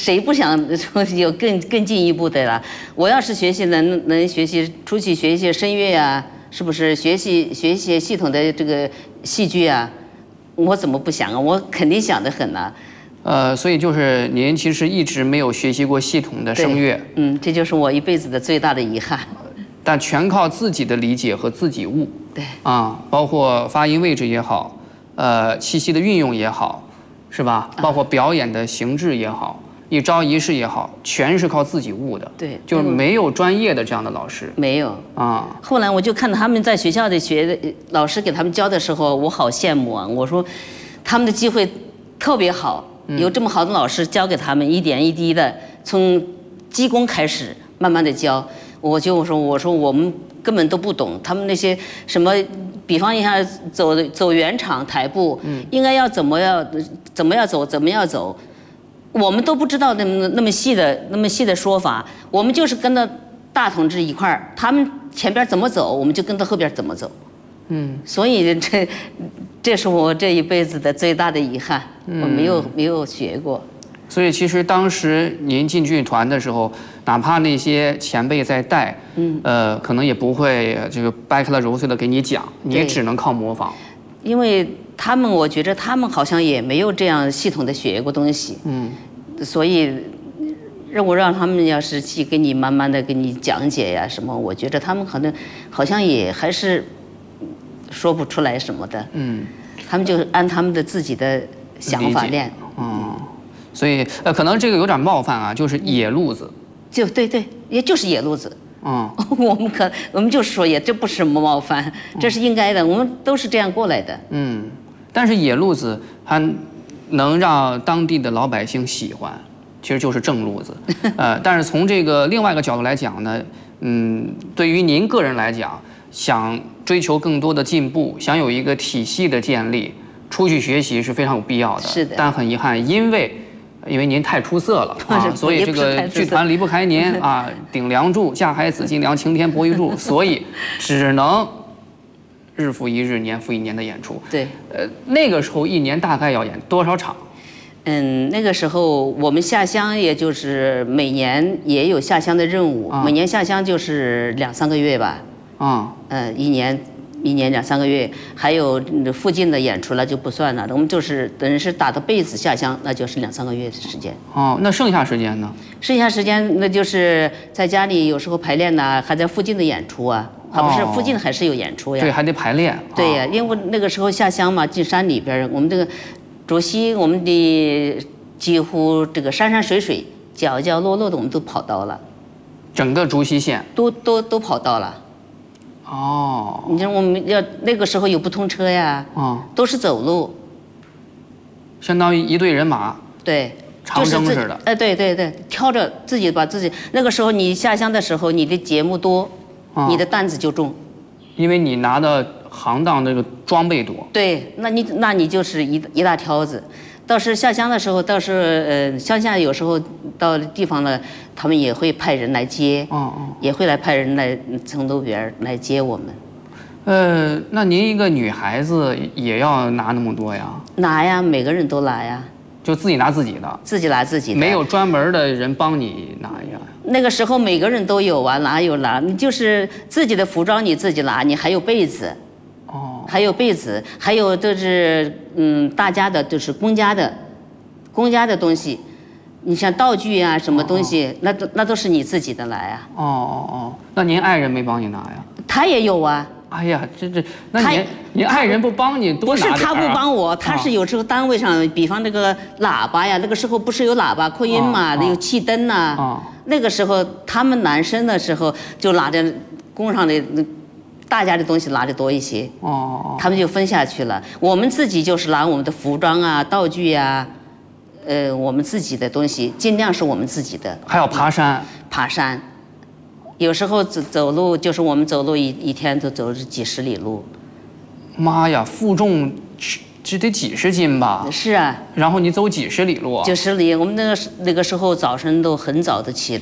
谁不想说有更进一步的啦？我要是学习能学习出去学一些声乐呀，是不是学一些系统的这个戏剧啊？我怎么不想啊？我肯定想得很呐。 所以就是您其实一直没有学习过系统的声乐。 这就是我一辈子的最大的遗憾。 但全靠自己的理解和自己悟。 对。 包括发音位置也好，气息的运用也好，是吧？包括表演的形制也好，一招一式也好，全是靠自己悟的。 对。 就是没有专业的这样的老师。 没有。后来我就看到他们在学校里老师给他们教的时候，我好羡慕啊！我说，他们的机会特别好，有这么好的老师教给他们，一点一滴的从基功开始，慢慢的教。我说我们根本都不懂，他们那些什么，比方一下走圆场台步，应该要怎么样走，我们都不知道那么细的说法，我们就是跟着大同志一块儿，他们前边怎么走，我们就跟着后边怎么走。所以这是我这一辈子的最大的遗憾，我没有学过。 所以其实当时您进剧团的时候，哪怕那些前辈在带，可能也不会这个掰开了揉碎了给你讲，你也只能靠模仿。 因为我觉得他们好像也没有这样系统的学过东西，所以让他们要是去给你慢慢的给你讲解呀什么，我觉得他们好像也还是说不出来什么的，他们就按他们的自己的想法练。 所以可能这个有点冒犯啊，就是野路子。 对，也就是野路子。我们就说这不是什么冒犯，这是应该的，我们都是这样过来的。 但是野路子还能让当地的老百姓喜欢，其实就是正路子。但是从这个另外一个角度来讲呢，对于您个人来讲，想追求更多的进步，想有一个体系的建立，出去学习是非常有必要的。 是的。 但很遗憾，因为您太出色了所以这个剧团离不开您顶梁柱，架海紫金梁，擎天博玉柱，所以只能日复一日，年复一年的演出。 对。 那个时候一年大概要演多少场？ 那个时候我们下乡，也就是每年也有下乡的任务，每年下乡就是2-3个月吧。一年2-3个月，还有附近的演出了就不算了，我们就是等于是打的被子下乡，那就是2-3个月的时间。 那剩下时间呢？剩下时间那就是在家里有时候排练呐，还在附近的演出啊。不是附近还是有演出呀？ 对，还得排练。 对呀，因为那个时候下乡嘛，进山里边，我们这个竹溪，我们的几乎这个山山水水、角角落落的，我们都跑到了。 整个竹溪县都跑到了。你说我们要那个时候有不通车呀，都是走路， 相当于一队人马， 对， 长征似的。 对，挑着自己把自己。那个时候你下乡的时候，你的节目多，你的担子就重， 因为你拿的行当这个装备多。 对，那你就是一大挑子。倒是下乡的时候，倒是乡下有时候到地方了，他们也会派人来接，也会派人来从路边来接我们。 那您一个女孩子也要拿那么多呀？ 拿呀，每个人都拿呀。 就自己拿自己的？ 自己拿自己的， 没有专门的人帮你拿呀？ 那个时候每个人都有啊，哪有拿？你就是自己的服装你自己拿，你还有被子。还有被子，还有就是大家的，就是公家的东西，你像道具啊，什么东西，那都是你自己的来啊。 那您爱人没帮你拿呀？ 他也有啊。 哎呀，那您爱人不帮你多拿点。 不是他不帮我，他是有时候单位上，比方那个喇叭呀，那个时候不是有喇叭扩音嘛，有气灯呐。那个时候他们男生的时候就拿着工上的。大家的东西拿的多一些，他们就分下去了。我们自己就是拿我们的服装啊、道具啊，我们自己的东西，尽量是我们自己的。 还要爬山， 有时候走路就是我们走路一天都走几十里路。 妈呀，负重这得几十斤吧？ 是啊。 然后你走几十里路？ 90里，我们那个时候早晨都很早的起，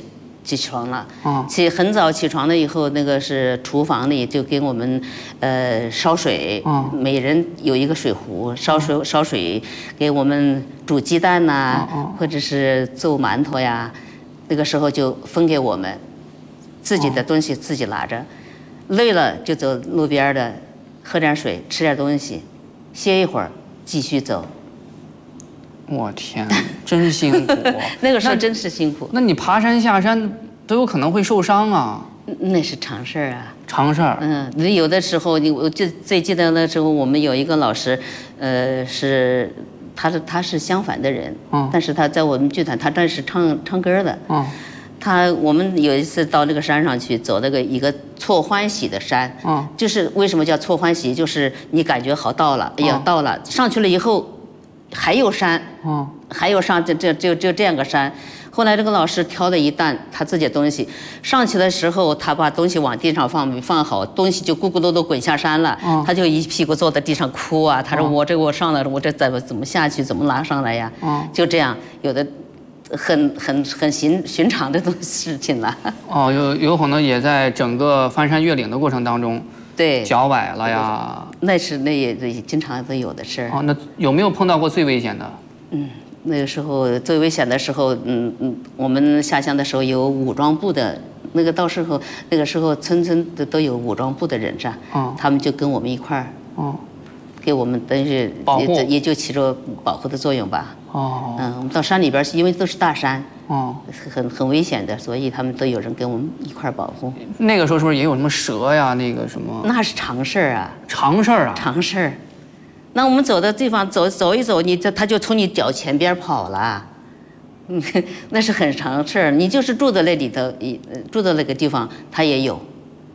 起床了。 哦很早起床了以后，那个是厨房里就给我们烧水， 哦每人有一个水壶，烧水给我们煮鸡蛋呐、或者是做馒头呀。那个时候就分给我们，自己的东西自己拿着，累了就走路边的，喝点水，吃点东西，歇一会儿，继续走。 我天，真辛苦。 那个时候真是辛苦， 那你爬山下山都有可能会受伤啊， 那是常事儿啊。 常事儿。 你有的时候我就最记得那时候我们有一个老师，是他是相反的人，但是他在我们剧团，他这是唱歌的。我们有一次到那个山上去走那个一个错欢喜的山，就是为什么叫错欢喜，就是你感觉好到了，哎呀到了，上去了以后还有山，还有上就这样个山。后来这个老师挑了一担他自己的东西，上去的时候他把东西往地上放好，东西就咕咕噜噜滚下山了。他就一屁股坐在地上哭啊，他说我上来了，我这怎么下去，怎么拿上来呀？就这样，有的很寻常的事情了。 有可能也在整个翻山越岭的过程当中， 对， 脚崴了呀。 那也经常都有的事儿。 那有没有碰到过最危险的？ 那个时候最危险的时候，我们下乡的时候有武装部的，那个时候村都有武装部的人噻，他们就跟我们一块儿，给我们等于也就起着保护的作用吧。我们到山里边去，因为都是大山，很危险的，所以他们都有人跟我们一块儿保护。 那个时候是不是也有什么蛇呀？那个什么？ 那是常事儿啊。 常事儿啊。 常事儿。那我们走的地方走一走，他就从你脚前边跑了，那是很常事儿。你就是住在那里头，住的那个地方，他也有。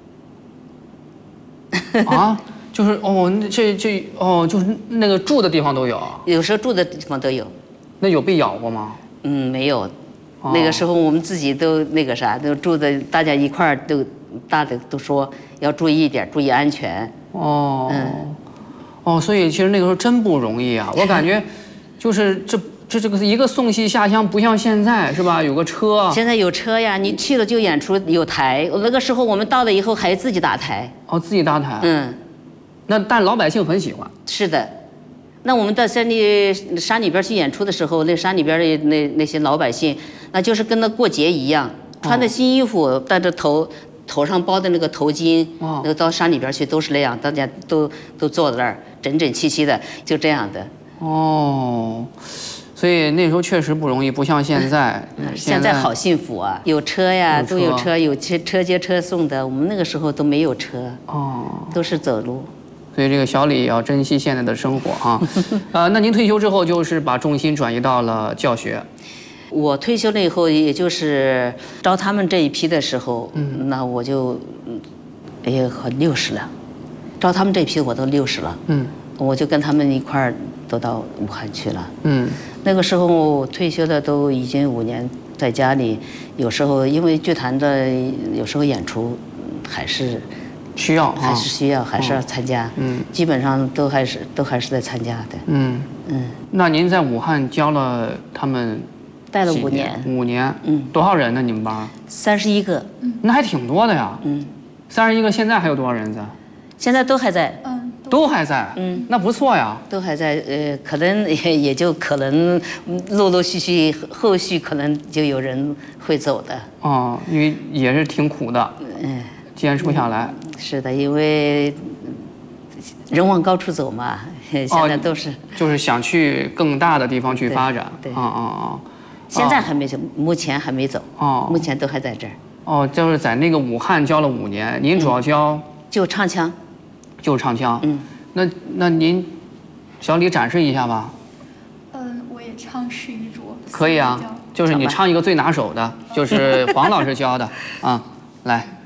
就是就是那个住的地方都有。 有时候住的地方都有。 那有被咬过吗？ 没有。那个时候我们自己都那个啥，都住的，大家一块儿大的都说要注意一点，注意安全。 所以其实那个时候真不容易啊！我感觉，就是这个一个送戏下乡，不像现在是吧？有个车。 现在有车呀，你去了就演出有台。那个时候我们到了以后还自己搭台。 自己搭台。但老百姓很喜欢。 是的，那我们到山里边去演出的时候，那山里边的那些老百姓，那就是跟那过节一样，穿的新衣服，戴着头上包的那个头巾，那个到山里边去都是那样，大家都坐在那儿，整整齐齐的，就这样的。 所以那时候确实不容易，不像现在。 现在好幸福啊，有车呀，都有车，有车接车送的。我们那个时候都没有车，都是走路。 所以这个小李也要珍惜现在的生活啊。那您退休之后就是把重心转移到了教学。 我退休了以后，也就是招他们这一批的时候，那我就60了。招他们这批我都60了，我就跟他们一块儿都到武汉去了。那个时候退休的都已经5年，在家里，有时候因为剧团的有时候演出还是需要， 还是要参加。基本上都还是在参加的。 那您在武汉教了他们？ 带了5年。 5年。多少人呢？你们班 ？31个。 那还挺多的呀。31个，现在还有多少人在？ 现在都还在。 都还在。那不错呀。 都还在。可能也就可能陆陆续续，后续可能就有人会走的。 因为也是挺苦的。坚持不下来。是的，因为人往高处走嘛，现在都是。 就是想去更大的地方去发展。 对。现在还没走，目前还没走。目前都还在这儿。 就是在那个武汉教了5年，您主要教？ 就唱腔。 就是唱腔。那您，小李展示一下吧。 我也唱试一桌。 可以啊，就是你唱一个最拿手的，就是黄老师教的啊，来。